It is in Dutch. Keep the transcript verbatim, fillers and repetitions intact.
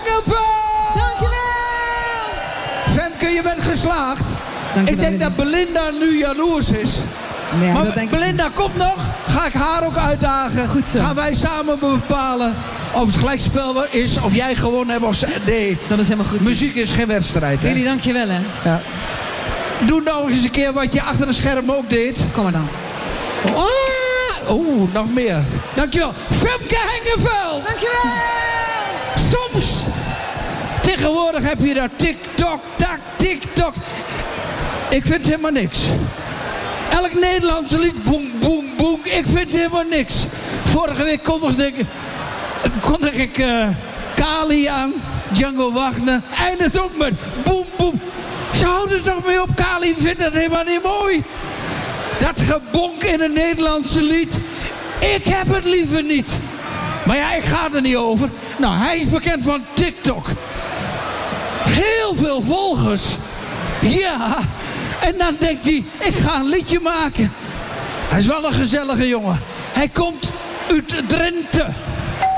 Hengeveld! Dankjewel! Femke, je bent geslaagd. Dankjewel, ik denk dat Belinda nu jaloers is. Nee, maar dat denk Belinda, ik komt nog. Ga ik haar ook uitdagen. Goed zo. Gaan wij samen bepalen of het gelijkspel is, of jij gewonnen hebt of ze... Nee, dat is helemaal goed. Muziek is geen wedstrijd, hè? Jullie, dankjewel, hè. Ja. Doe nou eens een keer wat je achter de scherm ook deed. Kom maar dan. Ah, Oeh, nog meer. Dankjewel. Femke Hengeveld. Dankjewel. Soms, tegenwoordig heb je dat TikTok, tak, TikTok. Ik vind helemaal niks. Elk Nederlandse lied, boem, boem, boem. Ik vind helemaal niks. Vorige week kondigde ik, kondigde ik uh, Kali aan, Django Wagner. Eindigt ook met boem, boem. Ze houden er toch mee op, Kali vindt dat helemaal niet mooi. Dat gebonk in een Nederlandse lied. Ik heb het liever niet. Maar ja, ik ga er niet over. Nou, hij is bekend van TikTok. Heel veel volgers. Ja. En dan denkt hij, ik ga een liedje maken. Hij is wel een gezellige jongen. Hij komt uit Drenthe.